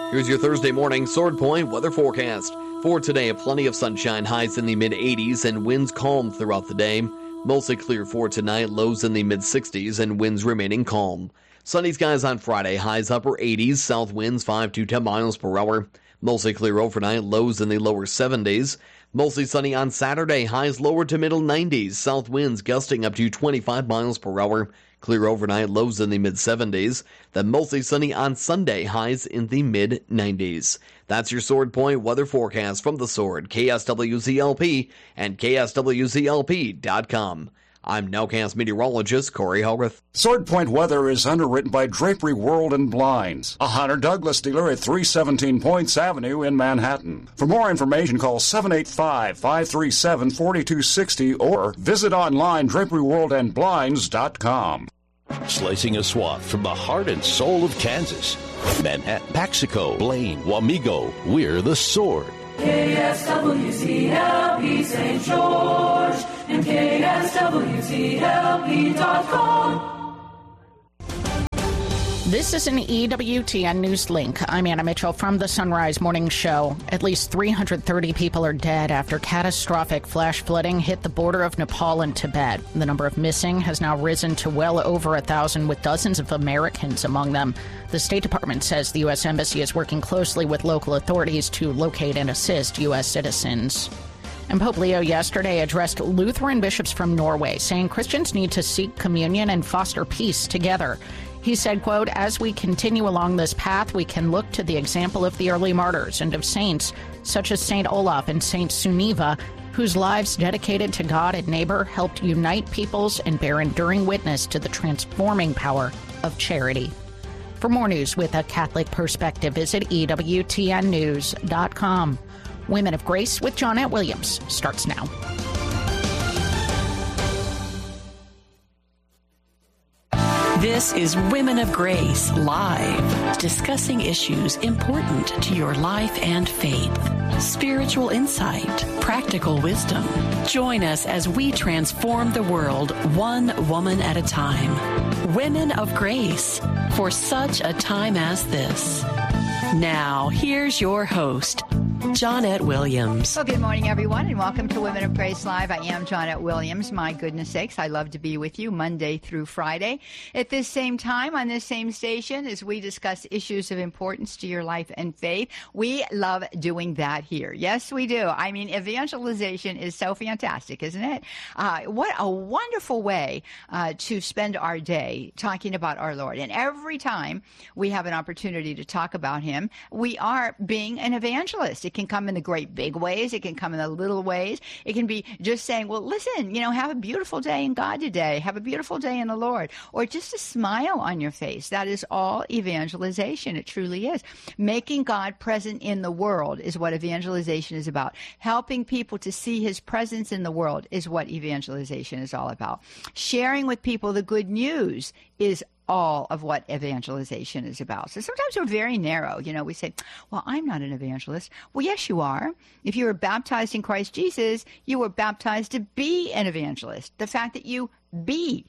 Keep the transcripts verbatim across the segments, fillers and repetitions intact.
Here's your Thursday morning Sword Point weather forecast. For today, plenty of sunshine, highs in the mid eighties and winds calm throughout the day. Mostly clear for tonight, lows in the mid sixties and winds remaining calm. Sunny skies on Friday, highs upper eighties, south winds five to ten miles per hour. Mostly clear overnight, lows in the lower seventies. Mostly sunny on Saturday, highs lower to middle nineties, south winds gusting up to twenty-five miles per hour. Clear overnight, lows in the mid seventies. Then mostly sunny on Sunday, highs in the mid nineties. That's your Sword Point weather forecast from the Sword, K S W Z L P and K S W Z L P dot com. I'm Nowcast meteorologist Corey Hogarth. Sword Point weather is underwritten by Drapery World and Blinds, a Hunter Douglas dealer at three seventeen Points Avenue in Manhattan. For more information, call seven eight five, five three seven, four two six zero or visit online drapery world and blinds dot com. Slicing a swath from the heart and soul of Kansas. Manhattan, Paxico, Blaine, Wamego, we're the Sword. K S W Z L P Saint George and K S W Z L P dot com. This is an E W T N News Link. I'm Anna Mitchell from the Sunrise Morning Show. At least three hundred thirty people are dead after catastrophic flash flooding hit the border of Nepal and Tibet. The number of missing has now risen to well over a thousand, with dozens of Americans among them. The State Department says the U S Embassy is working closely with local authorities to locate and assist U S citizens. And Pope Leo yesterday addressed Lutheran bishops from Norway, saying Christians need to seek communion and foster peace together. He said, quote, as we continue along this path, we can look to the example of the early martyrs and of saints such as Saint Olaf and Saint Sunniva, whose lives dedicated to God and neighbor helped unite peoples and bear enduring witness to the transforming power of charity. For more news with a Catholic perspective, visit E W T N news dot com. Women of Grace with Johnette Williams starts now. This is Women of Grace Live, discussing issues important to your life and faith. Spiritual insight, practical wisdom. Join us as we transform the world one woman at a time. Women of Grace, for such a time as this. Now, here's your host, Johnette Williams. Well, good morning, everyone, and welcome to Women of Grace Live. I am Johnette Williams. My goodness sakes, I love to be with you Monday through Friday at this same time on this same station as we discuss issues of importance to your life and faith. We love doing that here. Yes, we do. I mean, evangelization is so fantastic, isn't it? Uh, what a wonderful way uh, to spend our day talking about our Lord. And every time we have an opportunity to talk about him, we are being an evangelist. It can come in the great big ways. It can come in the little ways. It can be just saying, well, listen, you know, have a beautiful day in God today. Have a beautiful day in the Lord. Or just a smile on your face. That is all evangelization. It truly is. Making God present in the world is what evangelization is about. Helping people to see his presence in the world is what evangelization is all about. Sharing with people the good news is all of what evangelization is about. So sometimes we're very narrow. You know, we say, well, I'm not an evangelist. Well, yes, you are. If you were baptized in Christ Jesus, you were baptized to be an evangelist. The fact that you be,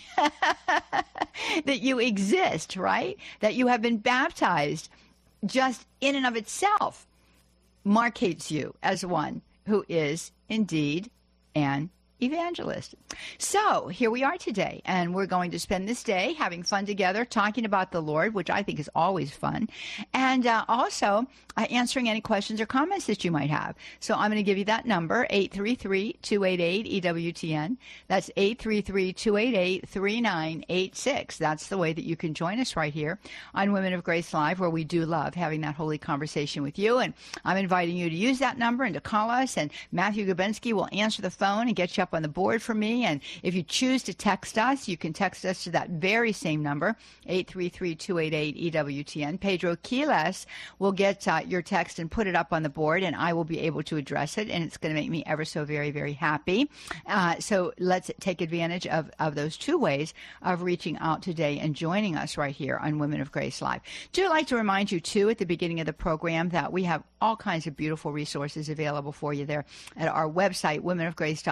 that you exist, right? That you have been baptized just in and of itself markates you as one who is indeed an evangelist. So here we are today, and we're going to spend this day having fun together, talking about the Lord, which I think is always fun, and uh, also uh, answering any questions or comments that you might have. So I'm going to give you that number, eight three three, two eight eight, E W T N. That's eight three three, two eight eight, three nine eight six. That's the way that you can join us right here on Women of Grace Live, where we do love having that holy conversation with you. And I'm inviting you to use that number and to call us, and Matthew Gabensky will answer the phone and get you up on the board for me. And if you choose to text us, you can text us to that very same number, eight three three, two eight eight, E W T N. Pedro Quiles will get uh, your text and put it up on the board, and I will be able to address it, and it's going to make me ever so very, very happy. Uh, so let's take advantage of, of those two ways of reaching out today and joining us right here on Women of Grace Live. Do like to remind you, too, at the beginning of the program that we have all kinds of beautiful resources available for you there at our website, women of grace dot com, as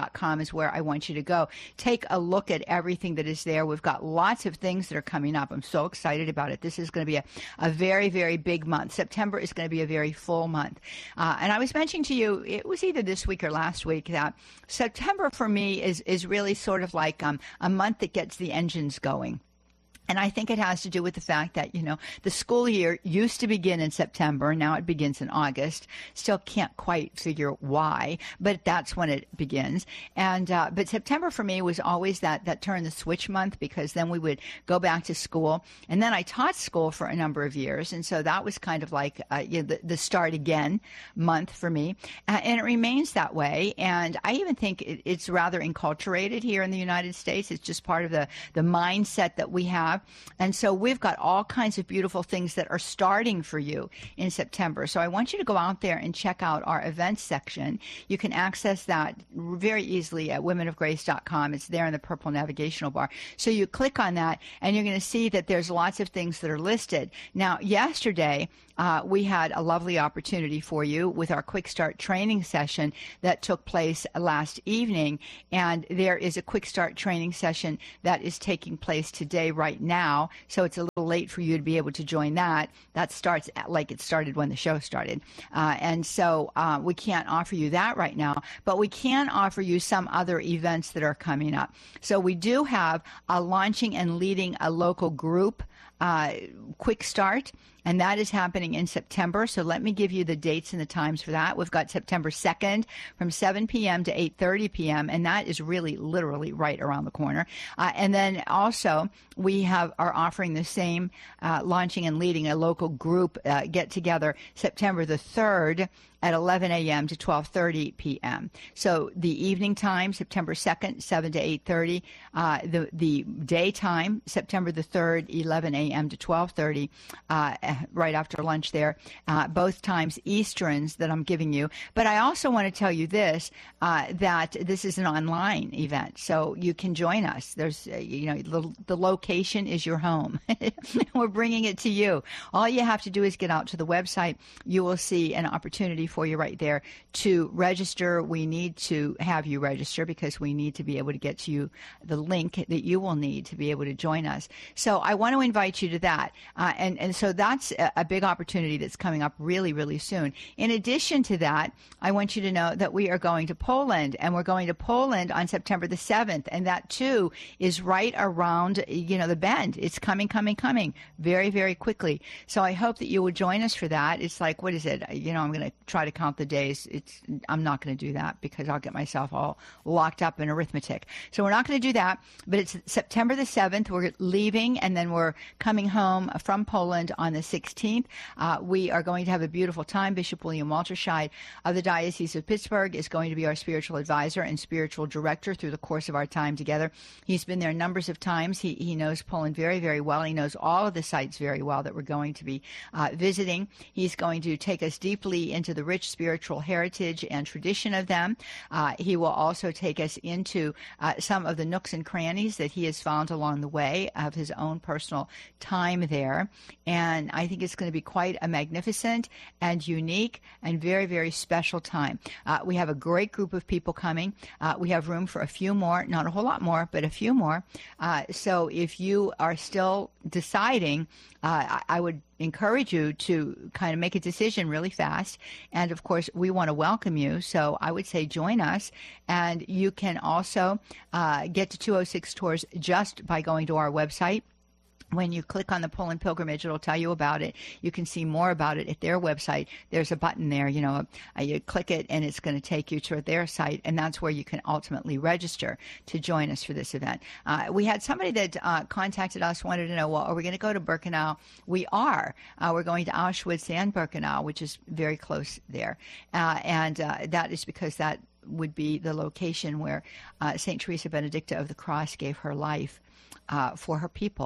is where I want you to go. Take a look at everything that is there. We've got lots of things that are coming up. I'm so excited about it. This is going to be a, a very, very big month. September is going to be a very full month. Uh, and I was mentioning to you, it was either this week or last week, that September for me is, is really sort of like um, a month that gets the engines going. And I think it has to do with the fact that, you know, the school year used to begin in September. Now it begins in August. Still can't quite figure why, but that's when it begins. And uh, but September for me was always that, that turn the switch month, because then we would go back to school. And then I taught school for a number of years. And so that was kind of like uh, you know, the, the start again month for me. Uh, and it remains that way. And I even think it, it's rather enculturated here in the United States. It's just part of the, the mindset that we have. And so we've got all kinds of beautiful things that are starting for you in September. So I want you to go out there and check out our events section. You can access that very easily at women of grace dot com. It's there in the purple navigational bar. So you click on that, and you're going to see that there's lots of things that are listed. Now, yesterday, Uh, we had a lovely opportunity for you with our Quick Start training session that took place last evening. And there is a Quick Start training session that is taking place today right now. So it's a little late for you to be able to join that. That starts at, like it started when the show started. Uh, and so uh, we can't offer you that right now, but we can offer you some other events that are coming up. So we do have a launching and leading a local group uh, Quick Start. And that is happening in September. So let me give you the dates and the times for that. We've got September second from seven p.m. to eight thirty p.m. And that is really literally right around the corner. Uh, and then also we have are offering the same uh, launching and leading a local group uh, get together September the third at eleven a.m. to twelve thirty p.m. So the evening time, September second, seven to eight thirty. Uh, the the daytime, September the third, eleven a.m. to twelve thirty, uh, right after lunch there. Uh, both times Easterns that I'm giving you. But I also want to tell you this, uh, that this is an online event, so you can join us. There's, uh, you know, the, the location is your home. We're bringing it to you. All you have to do is get out to the website. You will see an opportunity for you right there to register. We need to have you register because we need to be able to get to you the link that you will need to be able to join us. So I want to invite you to that. Uh, and, and so that's a, a big opportunity that's coming up really, really soon. In addition to that, I want you to know that we are going to Poland, and we're going to Poland on September the seventh. And that too is right around, you know, the bend. It's coming, coming, coming very, very quickly. So I hope that you will join us for that. It's like, what is it? You know, I'm going to try to count the days. It's I'm not going to do that because I'll get myself all locked up in arithmetic. So we're not going to do that, but it's September the seventh. We're leaving, and then we're coming home from Poland on the sixteenth. Uh, we are going to have a beautiful time. Bishop William Walterscheid of the Diocese of Pittsburgh is going to be our spiritual advisor and spiritual director through the course of our time together. He's been there numbers of times. He, he knows Poland very, very well. He knows all of the sites very well that we're going to be uh, visiting. He's going to take us deeply into the rich spiritual heritage and tradition of them. Uh, he will also take us into uh, some of the nooks and crannies that he has found along the way of his own personal time there. And I think it's going to be quite a magnificent and unique and very, very special time. Uh, we have a great group of people coming. Uh, we have room for a few more, not a whole lot more, but a few more. Uh, so if you are still deciding, uh, I, I would encourage you to kind of make a decision really fast. And of course, we want to welcome you. So I would say join us. And you can also uh, get to two oh six Tours just by going to our website. When you click on the Poland Pilgrimage, it'll tell you about it. You can see more about it at their website. There's a button there, you know, uh, you click it and it's going to take you to their site, and that's where you can ultimately register to join us for this event. Uh, we had somebody that uh, contacted us, wanted to know, well, are we going to go to Birkenau? We are. Uh, we're going to Auschwitz and Birkenau, which is very close there. Uh, and uh, that is because that would be the location where uh, Saint Teresa Benedicta of the Cross gave her life uh, for her people.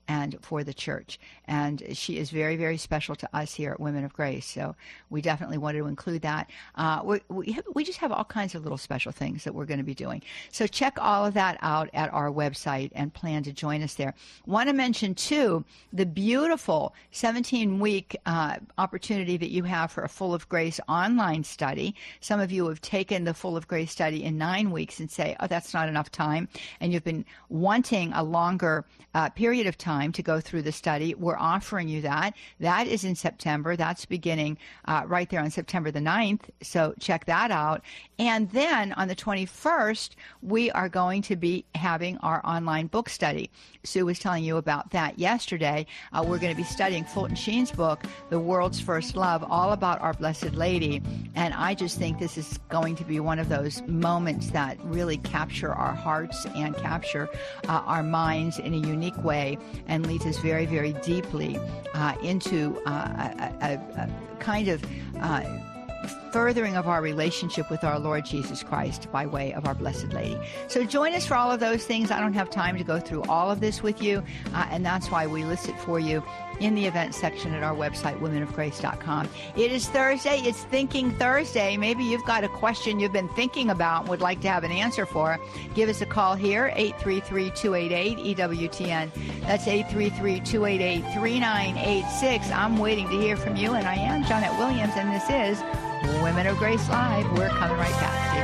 and for the church. And she is very, very special to us here at Women of Grace. So we definitely wanted to include that. Uh, we, we, have, we just have all kinds of little special things that we're going to be doing. So check all of that out at our website and plan to join us there. Want to mention, too, the beautiful seventeen-week uh, opportunity that you have for a Full of Grace online study. Some of you have taken the Full of Grace study in nine weeks and say, oh, that's not enough time, and you've been wanting a longer uh, period of time to go through the study. We're offering you that. That is in September. That's beginning uh, right there on September the ninth, so check that out. And then on the twenty-first, we are going to be having our online book study. Sue was telling you about that yesterday. Uh, we're going to be studying Fulton Sheen's book, The World's First Love, all about our Blessed Lady. And I just think this is going to be one of those moments that really capture our hearts and capture uh, our minds in a unique way and leads us very, very deeply uh, into uh, a, a, a kind of uh, furthering of our relationship with our Lord Jesus Christ by way of our Blessed Lady. So join us for all of those things. I don't have time to go through all of this with you, uh, and that's why we list it for you in the event section at our website, women of grace dot com. It is Thursday. It's Thinking Thursday. Maybe you've got a question you've been thinking about and would like to have an answer for. Give us a call here, eight three three, two eight eight, E W T N. That's eight three three, two eight eight, three nine eight six. I'm waiting to hear from you, and I am Johnette Williams, and this is Women of Grace Live. We're coming right back. Stay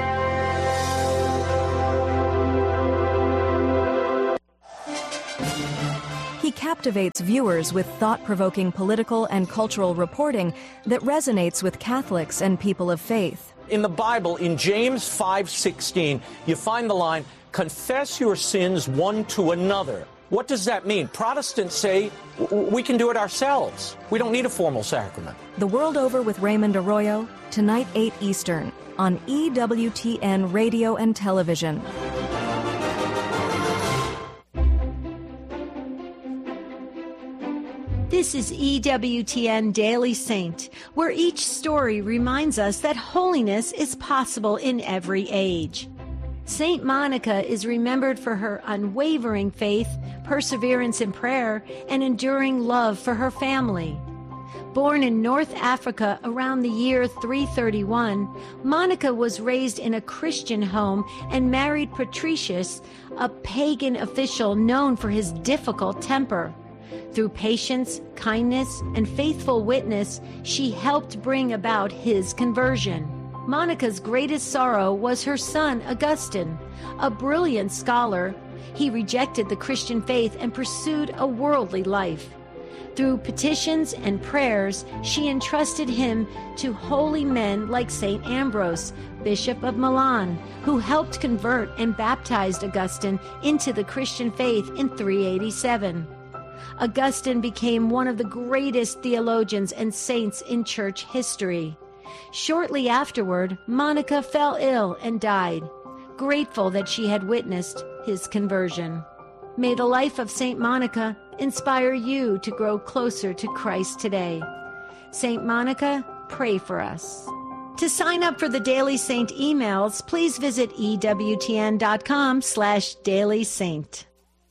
tuned. He captivates viewers with thought-provoking political and cultural reporting that resonates with Catholics and people of faith. In the Bible, in James five sixteen, you find the line, confess your sins one to another. What does that mean? Protestants say we can do it ourselves. We don't need a formal sacrament. The World Over with Raymond Arroyo, tonight eight Eastern, on E W T N Radio and Television. This is E W T N Daily Saint, where each story reminds us that holiness is possible in every age. Saint Monica is remembered for her unwavering faith, perseverance in prayer, and enduring love for her family. Born in North Africa around the year three thirty-one, Monica was raised in a Christian home and married Patricius, a pagan official known for his difficult temper. Through patience, kindness, and faithful witness, she helped bring about his conversion. Monica's greatest sorrow was her son, Augustine. A brilliant scholar, he rejected the Christian faith and pursued a worldly life. Through petitions and prayers, she entrusted him to holy men like Saint Ambrose, Bishop of Milan, who helped convert and baptized Augustine into the Christian faith in three eighty-seven. Augustine became one of the greatest theologians and saints in church history. Shortly afterward, Monica fell ill and died, grateful that she had witnessed his conversion. May the life of Saint Monica inspire you to grow closer to Christ today. Saint Monica, pray for us. To sign up for the Daily Saint emails, please visit ewtn.com slash Daily Saint.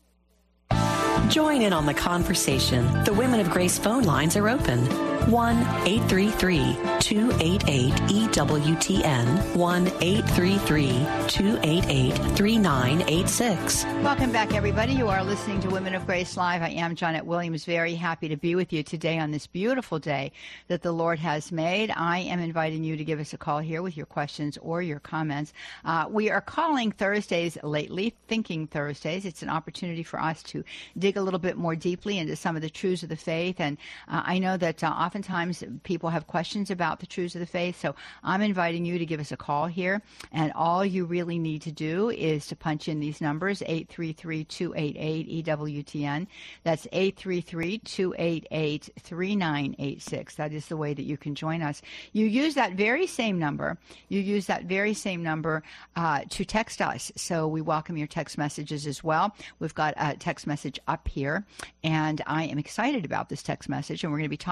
Join in on the conversation. The Women of Grace phone lines are open. one eight three three, two eight eight, E W T N. one eight three three, two eight eight, three nine eight six. Welcome back, everybody. You are listening to Women of Grace Live. I am Johnette Williams, very happy to be with you today on this beautiful day that the Lord has made. I am inviting you to give us a call here with your questions or your comments. Uh, we are calling Thursdays lately Thinking Thursdays. It's an opportunity for us to dig a little bit more deeply into some of the truths of the faith. And uh, I know that uh, oftentimes people have questions about the truths of the faith, so I'm inviting you to give us a call here. And all you really need to do is to punch in these numbers, eight three three, two eight eight, E W T N. That's eight three three, two eight eight, three nine eight six. That is the way that you can join us. You use that very same number. You use that very same number uh, to text us. So we welcome your text messages as well. We've got a text message up here, and I am excited about this text message, and we're going to be talking about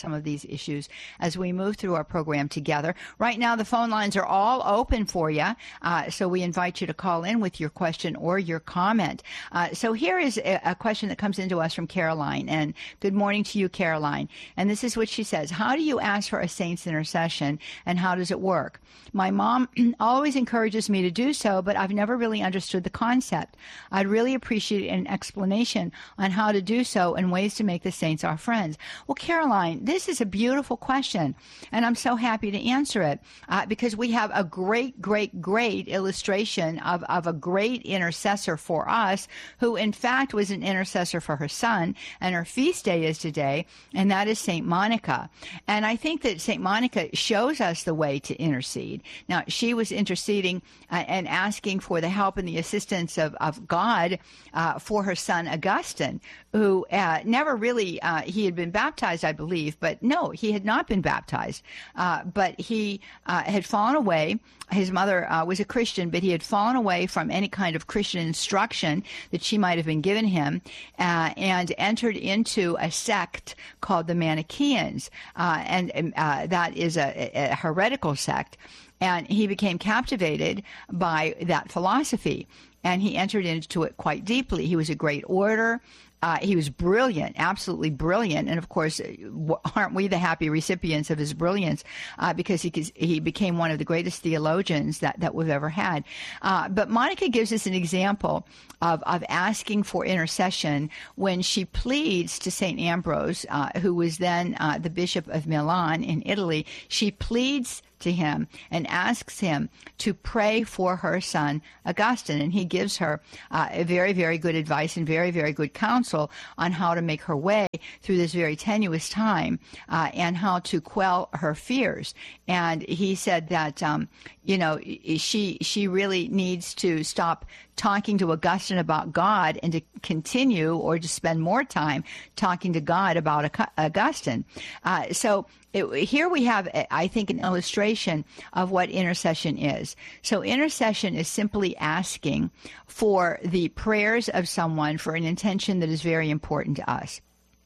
some of these issues as we move through our program together. Right now, the phone lines are all open for you, uh, so we invite you to call in with your question or your comment. Uh, so here is a, a question that comes into us from Caroline, and good morning to you, Caroline. And this is what she says: how do you ask for a saint's intercession, and how does it work? My mom always encourages me to do so, but I've never really understood the concept. I'd really appreciate an explanation on how to do so and ways to make the saints our friends. Well, Caroline, this is a beautiful question, and I'm so happy to answer it uh, because we have a great, great, great illustration of, of a great intercessor for us who, in fact, was an intercessor for her son, and her feast day is today, and that is Saint Monica. And I think that Saint Monica shows us the way to intercede. Now, she was interceding uh, and asking for the help and the assistance of, of God uh, for her son Augustine, who uh, never really, uh, he had been baptized, I believe, but no, he had not been baptized. Uh, but he uh, had fallen away. His mother uh, was a Christian, but he had fallen away from any kind of Christian instruction that she might have been given him uh, and entered into a sect called the Manichaeans. Uh, and uh, that is a, a heretical sect. And he became captivated by that philosophy, and he entered into it quite deeply. He was a great orator. Uh, he was brilliant, absolutely brilliant. And, of course, aren't we the happy recipients of his brilliance uh, because he he became one of the greatest theologians that, that we've ever had. Uh, but Monica gives us an example of, of asking for intercession when she pleads to Saint Ambrose, uh, who was then uh, the Bishop of Milan in Italy. She pleads to him and asks him to pray for her son Augustine, and he gives her uh, a very, very good advice and very, very good counsel on how to make her way through this very tenuous time uh, and how to quell her fears. And he said that um, you know she she really needs to stop talking to Augustine about God and to continue or to spend more time talking to God about Augustine. Uh, so it, here we have, I think, an illustration of what intercession is. So intercession is simply asking for the prayers of someone for an intention that is very important to us.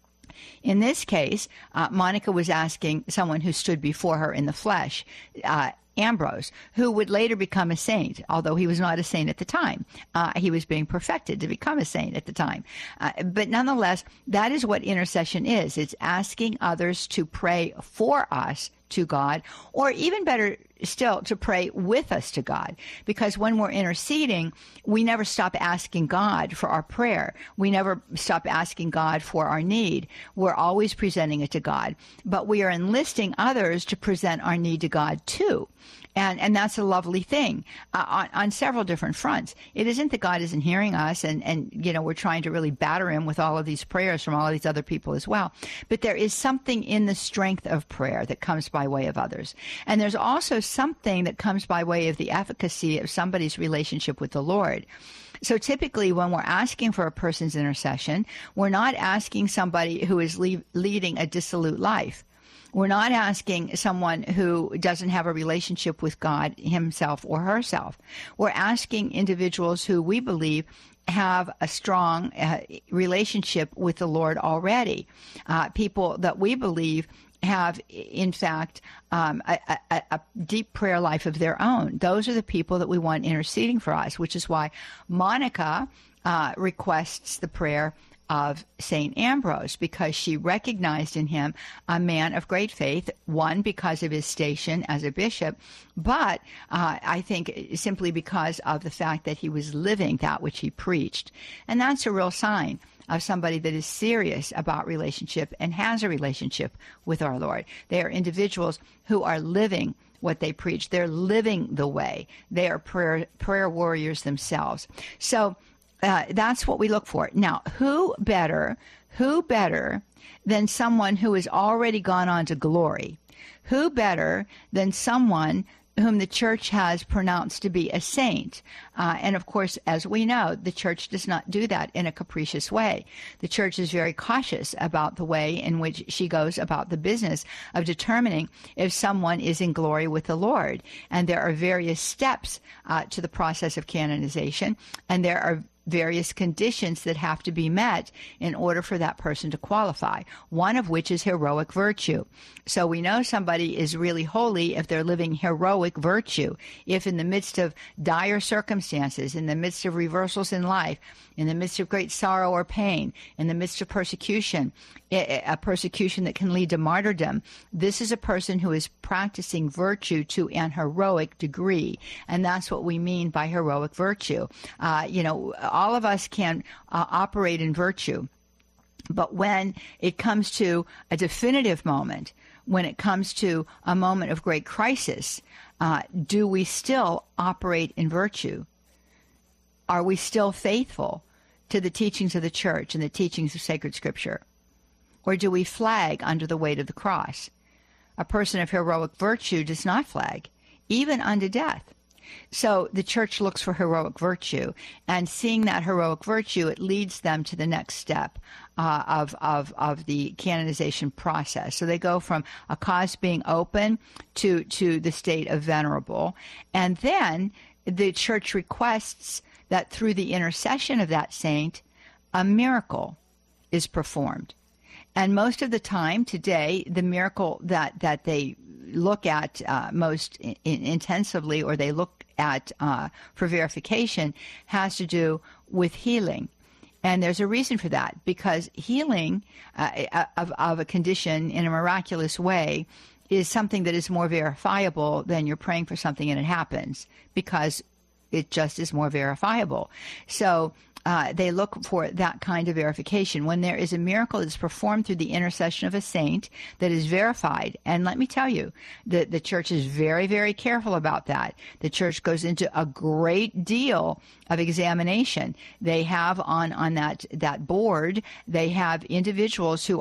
In this case, uh, Monica was asking someone who stood before her in the flesh, uh, Ambrose, who would later become a saint, although he was not a saint at the time. Uh, he was being perfected to become a saint at the time. Uh, but nonetheless, that is what intercession is. It's asking others to pray for us to God, or even better still, to pray with us to God. Because when we're interceding, we never stop asking God for our prayer. We never stop asking God for our need. We're always presenting it to God. But we are enlisting others to present our need to God too. And and that's a lovely thing uh, on, on several different fronts. It isn't that God isn't hearing us and, and, you know, we're trying to really batter him with all of these prayers from all of these other people as well. But there is something in the strength of prayer that comes by way of others. And there's also something that comes by way of the efficacy of somebody's relationship with the Lord. So typically when we're asking for a person's intercession, we're not asking somebody who is le- leading a dissolute life. We're not asking someone who doesn't have a relationship with God himself or herself. We're asking individuals who we believe have a strong uh, relationship with the Lord already, uh, people that we believe have, in fact, um, a, a, a deep prayer life of their own. Those are the people that we want interceding for us, which is why Monica uh, requests the prayer of Saint Ambrose, because she recognized in him a man of great faith, one, because of his station as a bishop, but uh, I think simply because of the fact that he was living that which he preached. And that's a real sign of somebody that is serious about relationship and has a relationship with our Lord. They are individuals who are living what they preach. They're living the way. They are prayer, prayer warriors themselves. So Uh, that's what we look for. Now, who better, who better than someone who has already gone on to glory? Who better than someone whom the church has pronounced to be a saint? Uh, and of course, as we know, the church does not do that in a capricious way. The church is very cautious about the way in which she goes about the business of determining if someone is in glory with the Lord. And there are various steps uh, to the process of canonization, and there are various conditions that have to be met in order for that person to qualify, one of which is heroic virtue. So we know somebody is really holy if they're living heroic virtue. If in the midst of dire circumstances, in the midst of reversals in life, in the midst of great sorrow or pain, in the midst of persecution, a persecution that can lead to martyrdom, this is a person who is practicing virtue to an heroic degree. And that's what we mean by heroic virtue. Uh, you know, all of us can uh, operate in virtue. But when it comes to a definitive moment, when it comes to a moment of great crisis, uh, do we still operate in virtue? Are we still faithful to the teachings of the church and the teachings of sacred scripture? Or do we flag under the weight of the cross? A person of heroic virtue does not flag, even unto death. So the church looks for heroic virtue, and seeing that heroic virtue, it leads them to the next step uh, of, of, of the canonization process. So they go from a cause being open to, to the state of venerable. And then the church requests that through the intercession of that saint, a miracle is performed. And most of the time today, the miracle that, that they look at uh, most in, intensively, or they look at uh, for verification, has to do with healing. And there's a reason for that, because healing uh, of, of a condition in a miraculous way is something that is more verifiable than you're praying for something and it happens, because it just is more verifiable. So uh, they look for that kind of verification. When there is a miracle that's performed through the intercession of a saint that is verified, and let me tell you, the, the church is very, very careful about that. The church goes into a great deal of examination. They have on, on that, that board, they have individuals who